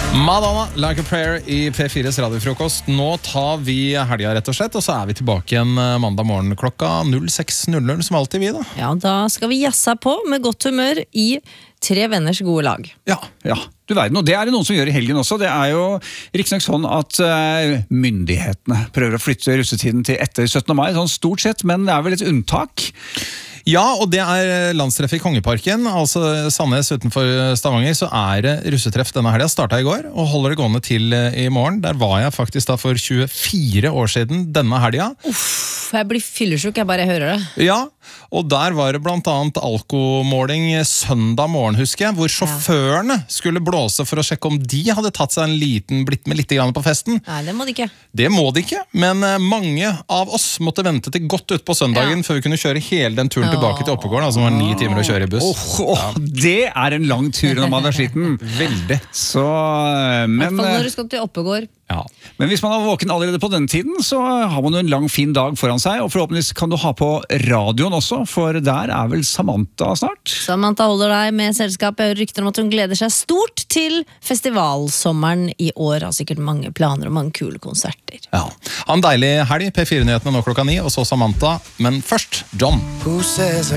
Madonna, Like a Prayer I P4s radiofrokost. Nå tar vi helga rett og slett, og så vi tilbake igjen mandag morgen klokka 06.00 som alltid vi da. Ja, da skal vi jassa på med godt humør I Tre venners gode lag. Ja, du verden, og det det noen som gjør I helgen også. Det jo riktignok sånn at myndighetene prøver å flytte russetiden til etter 17. mai, sånn stort sett, men det vel et unntak. Ja, og det landstreff I Kongeparken, altså Sandnes utenfor Stavanger, så det russetreff denne helgen. Startet I går, og holder det gående til I morgen. Der var jeg faktisk da for 24 år siden denne helgen. Uff, jeg blir fyllesjuk, jeg bare hører det. Ja, og der var det blant annet alkomåling søndag morgen, husker jeg, hvor sjåførene skulle blåse for å sjekke om de hadde tatt seg blitt med litt grann på festen. Nei, det må de ikke. Det må de ikke, men mange av oss måtte vente til godt ut på søndagen før vi kunne kjøre hele den turen tilbake til Oppegården, som var 9 timer å kjøre I buss. Det en lang tur når man sliten. Veldig. Så, men, når du skal til Oppegård. Ja. Men hvis man våken allerede på denne tiden, så har man jo en lang, fin dag foran seg, og forhåpentligvis kan du ha på radioen også, for der vel Samantha snart. Samantha holder deg med selskap. Jeg hører rykter om at hun gleder seg stort til festivalsommeren I år. Har sikkert mange planer og mange kule konserter. Ja. Ha en deilig helg, P4-nyhetene nå klokka 9, og så Samantha. Men først, John. Who says